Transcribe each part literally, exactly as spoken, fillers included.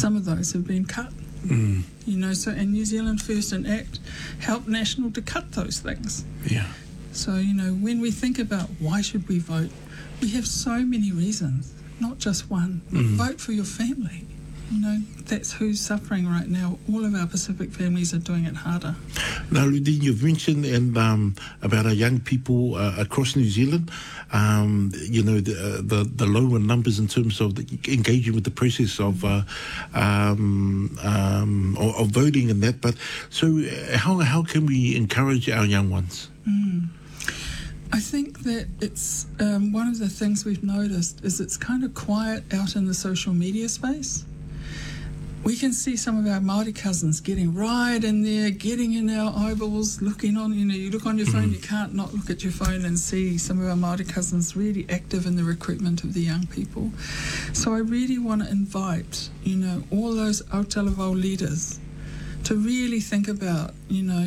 some of those have been cut. Mm. You know, so and New Zealand First and Act helped National to cut those things. Yeah. So, you know, when we think about why should we vote, we have so many reasons, not just one. Mm. Vote for your family. You know, that's who's suffering right now. All of our Pacific families are doing it harder. Now, Ludine, you've mentioned and um, about our young people uh, across New Zealand, um, you know, the, uh, the the lower numbers in terms of the, engaging with the process of uh, um, um, of, of voting and that. But so how how can we encourage our young ones? Mm. I think that it's um, one of the things we've noticed is it's kind of quiet out in the social media space. We can see some of our Māori cousins getting right in there, getting in our eyeballs, looking on, you know, you look on your phone, Mm-hmm. you can't not look at your phone and see some of our Māori cousins really active in the recruitment of the young people. So I really want to invite, you know, all those Aotearoa leaders to really think about, you know,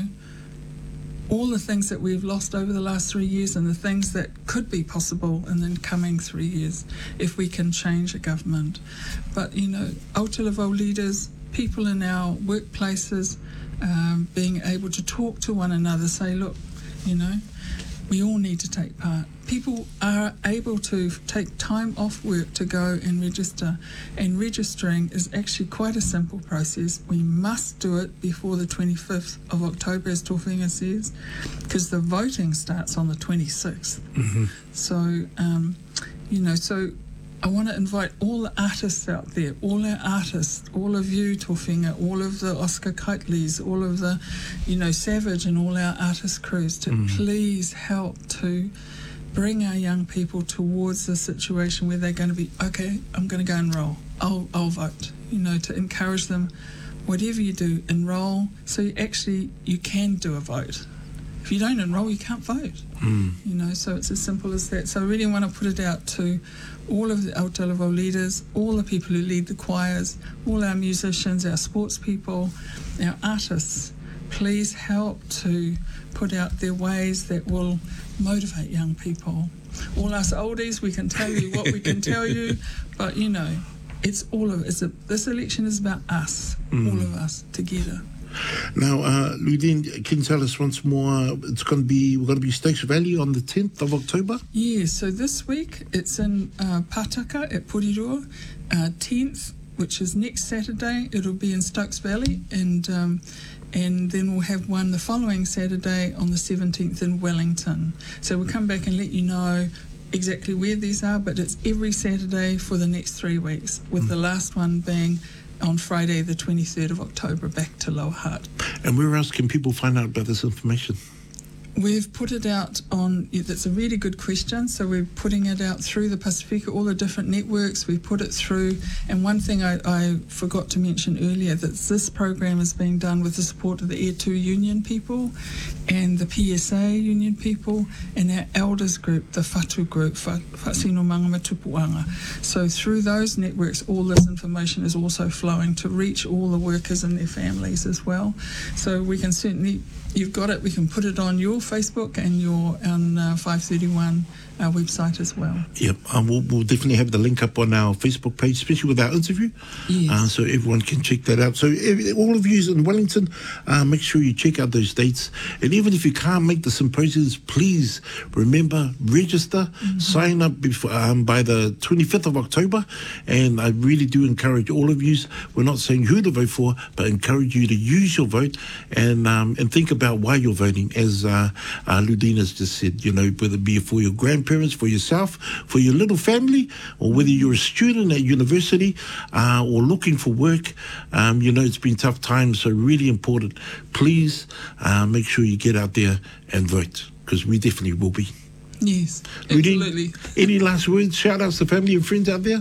all the things that we've lost over the last three years and the things that could be possible in the coming three years if we can change a government. But, you know, Aotearoa leaders, people in our workplaces, um, being able to talk to one another, say, look, you know, we all need to take part. People are able to take time off work to go and register, and registering is actually quite a simple process. We must do it before the twenty-fifth of October, as Tōwhenga says, because the voting starts on the twenty-sixth. Mm-hmm. So, um, you know, so I want to invite all the artists out there, all our artists, all of you, Tōwhenga, all of the Oscar Kiteleys, all of the, you know, Savage and all our artist crews to Mm. please help to bring our young people towards the situation where they're going to be, okay, I'm going to go enroll. I'll, I'll vote, you know, to encourage them, whatever you do, enroll so you actually you can do a vote. If you don't enroll, you can't vote. Mm. You know, so it's as simple as that. So I really want to put it out to all of the Aotearoa leaders, all the people who lead the choirs, all our musicians, our sports people, our artists. Please help to put out their ways that will motivate young people. All us oldies, we can tell you what we can tell you, but you know, it's all of it's a, this election is about us, Mm. all of us together. Now, uh, Ludine, can you tell us once more? It's going to be we're going to be Stakes Valley on the tenth of October. Yeah, so this week it's in uh, Pātaka at Porirua. Uh, tenth, which is next Saturday, it'll be in Stokes Valley, and um, and then we'll have one the following Saturday on the seventeenth in Wellington. So we'll come back and let you know exactly where these are, but it's every Saturday for the next three weeks, with mm. the last one being on Friday the twenty-third of October back to Lower Hutt. And where else can people find out about this information? We've put it out on, that's a really good question, so we're putting it out through the Pasifika, all the different networks, we put it through, and one thing I, I forgot to mention earlier, that this program is being done with the support of the Air two Union people and the P S A Union people and our elders group, the Whatu group, Whaasino Mangama Tupuanga. So through those networks, all this information is also flowing to reach all the workers and their families as well. So we can certainly, you've got it, we can put it on your Facebook and your on uh, five thirty-one our website as well. Yep, um, we'll, we'll definitely have the link up on our Facebook page, especially with our interview. Yes. Uh, so everyone can check that out. So if, all of you in Wellington, uh, make sure you check out those dates. And even if you can't make the symposiums, please remember, register, mm-hmm. sign up before, um, by the twenty-fifth of October. And I really do encourage all of you, we're not saying who to vote for, but encourage you to use your vote and um, and think about why you're voting, as uh, uh, Ludine has just said, you know, whether it be for your grandparents, for yourself, for your little family, or whether you're a student at university uh, or looking for work. Um, you know, it's been tough times, so really important. Please uh, make sure you get out there and vote, because we definitely will be. Yes, Ludine, absolutely. Any last words, shout outs to family and friends out there?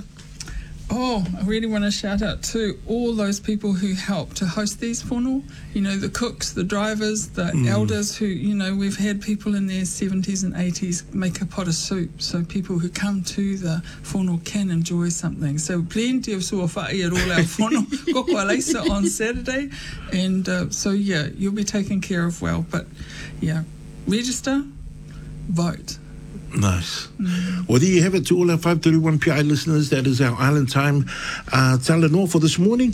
Oh, I really want to shout out to all those people who help to host these whānau, you know, the cooks, the drivers, the mm. elders who, you know, we've had people in their seventies and eighties make a pot of soup, so people who come to the whānau can enjoy something. So plenty of suawha'i at all our whānau, koko alaisa on Saturday, and uh, so yeah, you'll be taken care of well, but yeah, register, vote. Nice. Mm. Well, there you have it to all our five thirty-one P I listeners. That is our Island Time uh, Talanoa for this morning.